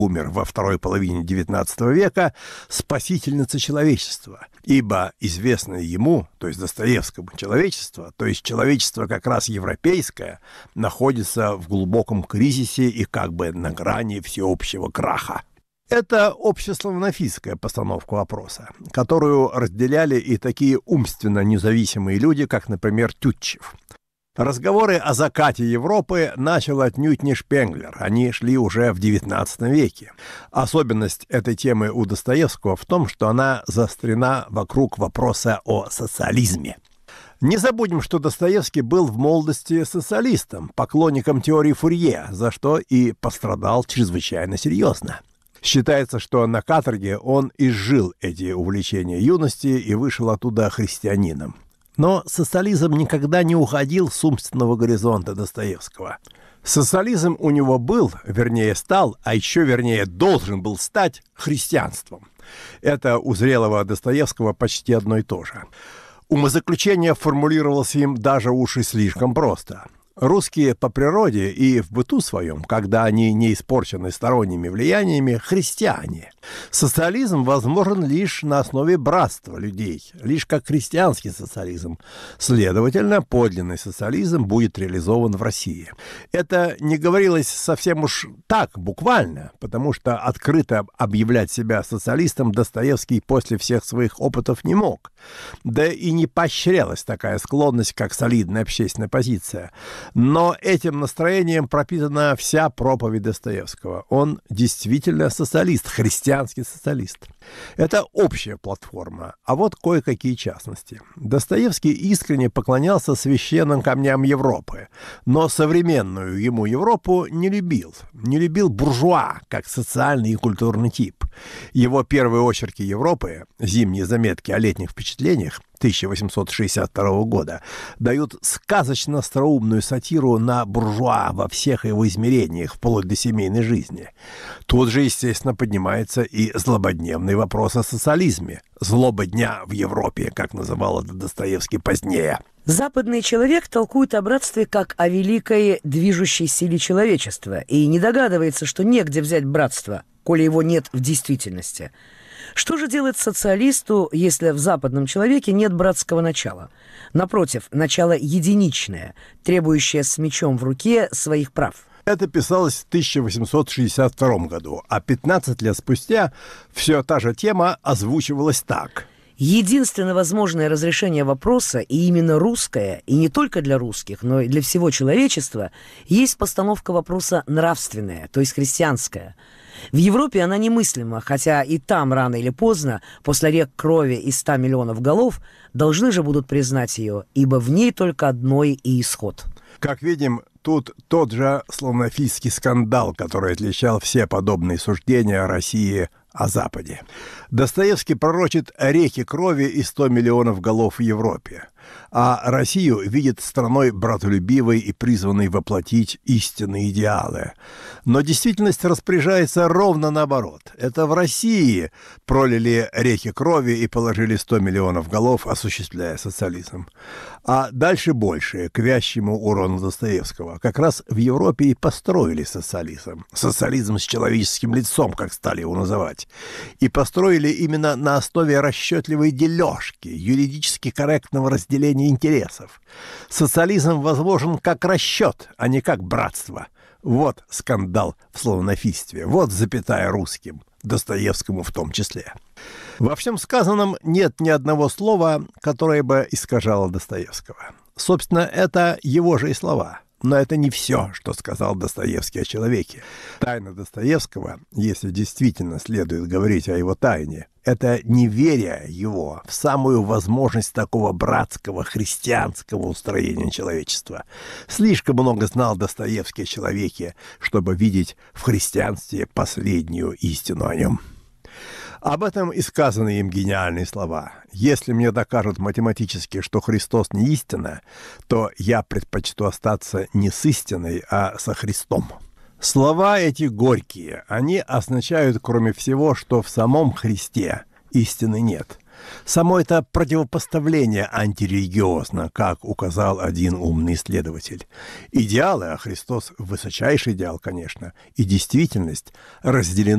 умер во второй половине XIX века, спасительница человечества, ибо известное ему, то есть Достоевскому, человечество, то есть человечество как раз европейское, находится в глубоком кризисе и как бы на грани всеобщего краха. Это общеславянофильская постановка вопроса, которую разделяли и такие умственно независимые люди, как, например, Тютчев. Разговоры о закате Европы начал отнюдь не Шпенглер, они шли уже в XIX веке. Особенность этой темы у Достоевского в том, что она заострена вокруг вопроса о социализме. Не забудем, что Достоевский был в молодости социалистом, поклонником теории Фурье, за что и пострадал чрезвычайно серьезно. Считается, что на каторге он изжил эти увлечения юности и вышел оттуда христианином. Но социализм никогда не уходил с умственного горизонта Достоевского. Социализм у него был, вернее стал, а еще вернее должен был стать христианством. Это у зрелого Достоевского почти одно и то же. Умозаключение формулировалось им даже уж и слишком просто. Русские по природе и в быту своем, когда они не испорчены сторонними влияниями, христиане. Социализм возможен лишь на основе братства людей, лишь как христианский социализм. Следовательно, подлинный социализм будет реализован в России. Это не говорилось совсем уж так, буквально, потому что открыто объявлять себя социалистом Достоевский после всех своих опытов не мог. Да и не поощрялась такая склонность, как солидная общественная позиция. Но этим настроением пропитана вся проповедь Достоевского. Он действительно социалист, христианский социалист. Это общая платформа, а вот кое-какие частности. Достоевский искренне поклонялся священным камням Европы, но современную ему Европу не любил. Не любил буржуа, как социальный и культурный тип. Его первые очерки Европы, зимние заметки о летних впечатлениях, 1862 года, дают сказочно остроумную сатиру на буржуа во всех его измерениях, вплоть до семейной жизни. Тут же, естественно, поднимается и злободневный вопрос о социализме. «Злоба дня в Европе», как называл это Достоевский позднее. Западный человек толкует о братстве как о великой движущей силе человечества и не догадывается, что негде взять братство, коли его нет в действительности. Что же делать социалисту, если в западном человеке нет братского начала? Напротив, начало единичное, требующее с мечом в руке своих прав. Это писалось в 1862 году, а 15 лет спустя все та же тема озвучивалась так. Единственное возможное разрешение вопроса, и именно русское, и не только для русских, но и для всего человечества, есть постановка вопроса нравственная, то есть христианская. В Европе она немыслима, хотя и там рано или поздно, после рек крови и 100 миллионов голов, должны же будут признать ее, ибо в ней только одной и исход. Как видим, тут тот же славянофильский скандал, который отличал все подобные суждения о России, о Западе. Достоевский пророчит реки крови и 100 миллионов голов в Европе, а Россию видит страной братолюбивой и призванной воплотить истинные идеалы. Но действительность распоряжается ровно наоборот. Это в России пролили реки крови и положили 100 миллионов голов, осуществляя социализм. А дальше больше, к вящему урону Достоевского. Как раз в Европе и построили социализм. Социализм с человеческим лицом, как стали его называть. И построили именно на основе расчетливой дележки, юридически корректного разделения интересов. Социализм возможен как расчет, а не как братство. Вот скандал в славянофильстве, вот запятая русским, Достоевскому в том числе. Во всем сказанном нет ни одного слова, которое бы искажало Достоевского. Собственно, это его же и слова. Но это не все, что сказал Достоевский о человеке. Тайна Достоевского, если действительно следует говорить о его тайне, это неверие его в самую возможность такого братского христианского устроения человечества. Слишком много знал Достоевский о человеке, чтобы видеть в христианстве последнюю истину о нем. Об этом и сказаны им гениальные слова. «Если мне докажут математически, что Христос не истина, то я предпочту остаться не с истиной, а со Христом». Слова эти горькие. Они означают, кроме всего, что в самом Христе истины нет. Само это противопоставление антирелигиозно, как указал один умный исследователь. Идеалы, а Христос – высочайший идеал, конечно, и действительность разделены